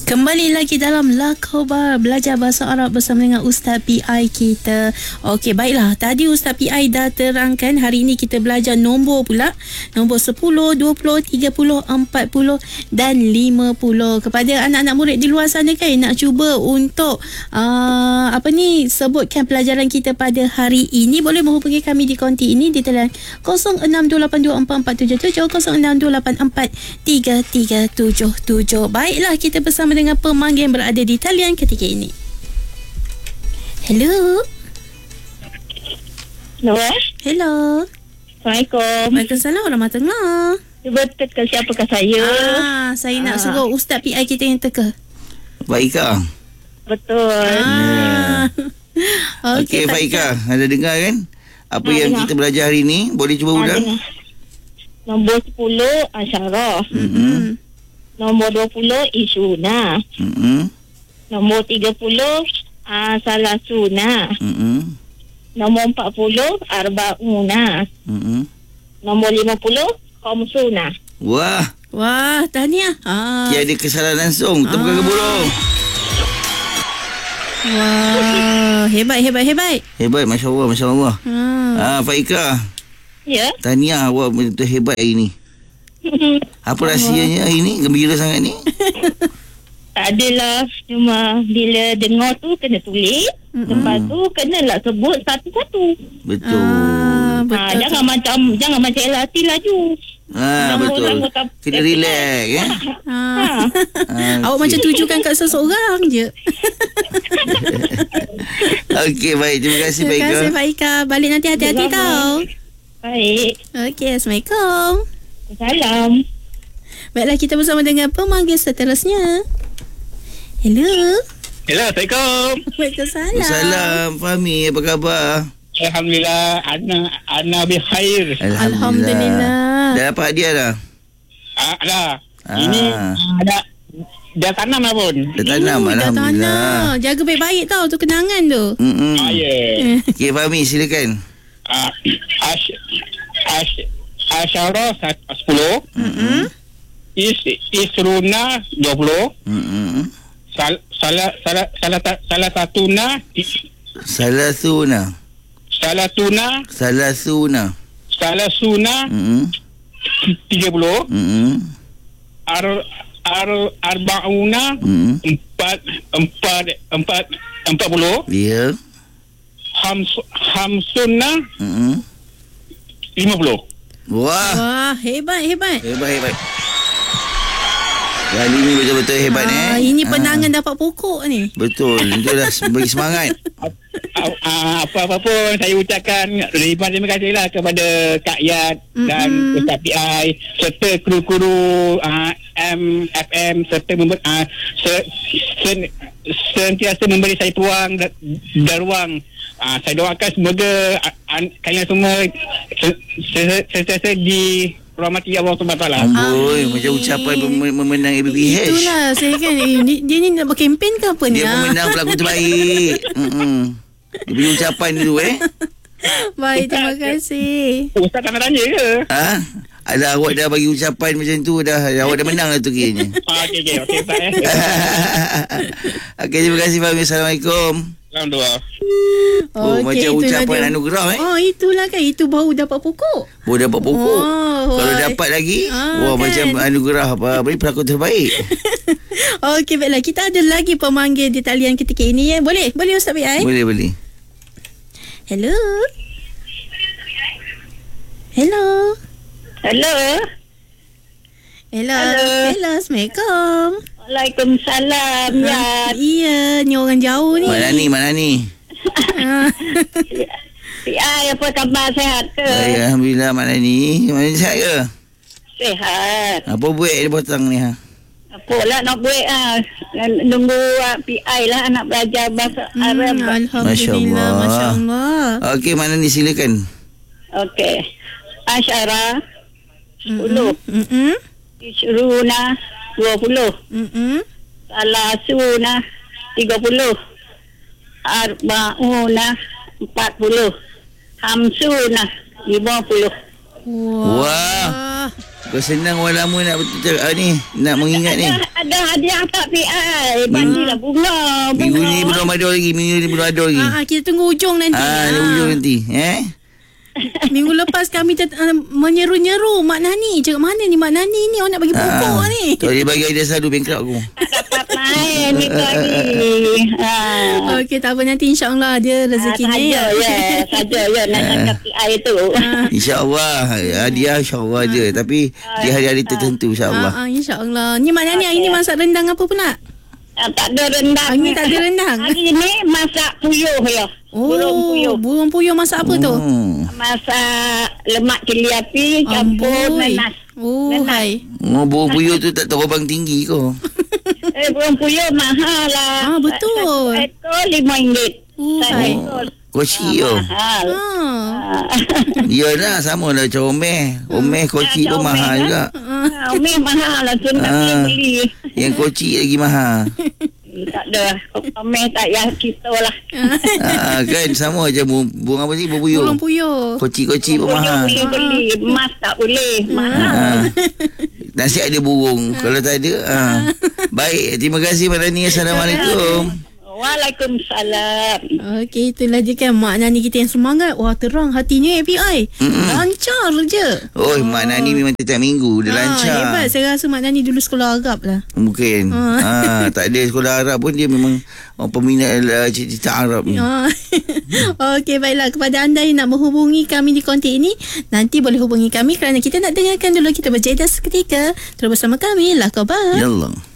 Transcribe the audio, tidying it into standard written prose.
Kembali lagi dalam Lakobar, belajar bahasa Arab bersama dengan Ustaz PI kita. Okey, baiklah. Tadi Ustaz PI dah terangkan, hari ini kita belajar nombor pula. Nombor 10, 20, 30, 40 dan 50. Kepada anak-anak murid di luar sana kan, nak cuba untuk sebutkan pelajaran kita pada hari ini, boleh menghubungi kami di konti ini di talian 0628244777, 0628433377. Baiklah, kita bersama dengan pemanggil yang berada di talian ketika ini. Hello. Hello. Hello. Assalamualaikum. Waalaikumsalam warahmatullahi. Cuba teka siapakah saya? Saya nak suruh Ustaz PI kita yang teka. Faika. Betul. Okey, Faika, ada dengar kan apa yang dengar. kita belajar hari ni? Boleh cuba ulang? Nombor 10 Asyarah. Nombor 20 Isyuna. Nombor 30 Salasuna. Nombor 40 Arbauna. Nombor 50 Khamsuna. Wah, tahniah. tiada kesalahan langsung. Tepukan ke burung. Wah, hebat. Hebat, Masya Allah. Faika, Ya. tahniah, awak betul hebat hari ni. Apa rahsianya hari ni? Gembira sangat ni. Tak adalah, cuma bila dengar tu kena tulis. Lepas tu kenalah sebut satu-satu. Betul. Jangan macam LRT laju. Betul. Kena relax ya. Awak macam tujukan kat seseorang je. Okey, baik. Terima kasih, Faika. Terima kasih, Faika. Balik nanti hati-hati tau. Baik. Okey, Assalamualaikum. Salam. Baiklah, kita bersama dengan pemanggil seterusnya. Hello. Hello, Assalamualaikum. Waalaikumsalam. Salam, Fahmi. Apa khabar? Alhamdulillah, Ana bikhair. Alhamdulillah. Dah dapat hadiah dah? Dah. Ini dah tanam lah pun. Dah tanam, Dah Alhamdulillah. tanam. Jaga baik-baik tau tu kenangan tu. Ya. Okey, Fahmi, silakan. Asyarah 10. Isruna 20. Salasatuna Salasuna 30. Arbauna 40. Ya. Hamsuna 50. Wah, Hebat. hebat. Kali ni betul-betul hebat Ini penangan dapat pokok ni. Betul. Itu dah bagi semangat. Apa pun saya ucapkan ribuan terima kasihlah kepada Kak Yat dan Ustaz PI serta kru-kru MFM serta sentiasa memberi saya peluang dan ruang. Saya doakan semoga kalian semua sentiasa dirahmati Allah SWT. Amboi, macam ucapan memenang ABPH. Itulah saya kan dia ni nak berkempen ke apa ni? Dia pemenang pelakon terbaik. Dia punya ucapan tu Baik, terima kasih. Ustaz tak nak tanya ke? Ada awak dah bagi ucapan macam tu dah. Awak dah menang lah tu kiranya. Okey Ustaz. Okey, terima kasih Fahmi. Assalamualaikum. Alhamdulillah. Macam ucapan anugerah itulah kan. Itu baru dapat pokok. Baru dapat pokok. Kalau dapat lagi kan? Macam anugerah beri pelakon terbaik. Okey, baiklah. Kita ada lagi pemanggil di talian ketika ini ya. Boleh Ustaz PI? Boleh. Hello. Assalamualaikum. Waalaikumsalam. Iya, ni orang jauh ni. Mana ni? PI, apa khabar, sihat ke? Baik, Alhamdulillah. Mana ni sihat ke? Sihat. Apa buat dia potong ni Apalah nak buat nunggu PI lah nak belajar bahasa Arab. Alhamdulillah, Masya Allah. Okey, mana ni silakan. Okey. Asyarah 10. Isruna 20. Salasuna 30. Arbauna 40. Hamsuna 50. Wah. Kau senang orang lama nak ni, nak mengingat ni. Ada hadiah tak PI? Bandilah bunga. Minggu ni belum ada lagi. Kita tunggu ujung nanti. Ujung nanti. Minggu lepas kami menyeru-nyeru Mak Nani. Cakap mana ni Mak Nani ni? Orang nak bagi pokok ni. Tak boleh bagi idea selalu bankrupt aku. Dapat main ni lagi. Okey, tak apa, nanti insya-Allah dia rezekinya. Saja nak cakap PI tu. InsyaAllah. Hadiah insyaAllah je. Tapi di hari-hari tertentu insyaAllah. InsyaAllah. Ni Mak Nani hari ni masak rendang apa pula? Tak ada rendang. Hari ni tak ada rendang. Hari ni masak puyuh ya. Burung puyuh masak apa tu? Masak lemak cili api campur nanas. Hai. Burung puyuh tu tak terbang tinggi kau. Burung puyuh mahal lah. Betul. Ekor RM5. Hai. Koci tu. Mahal. Yalah, sama lah macam omeh. Omeh koci pun mahal juga. Omeh mahal lah tu nak beli. Yang koci lagi mahal. Tak ada. Omeh tak yang kita lah. Kan sama macam burung apa sih? Burung puyuh. Koci-koci pun mahal. Boleh beli. Emas tak boleh. Mahal. Nasi ada burung. Kalau tak ada. Baik. Terima kasih Mak Nani. Assalamualaikum. Waalaikumsalam. Okey, itulah je kan Mak Nani kita yang semangat. Wah, terang hatinya PI. Lancar je. Mak Nani memang setiap minggu dia lancar. Hebat. Saya rasa Mak Nani dulu sekolah Arab lah. Mungkin. Tak ada sekolah Arab pun dia memang peminat cerita Arab ni. Okey, baiklah. Kepada anda yang nak menghubungi kami di konti ini, nanti boleh hubungi kami kerana kita nak dengarkan dulu kita berjeda seketika. Terus bersama kami, lah khabar. Yallah.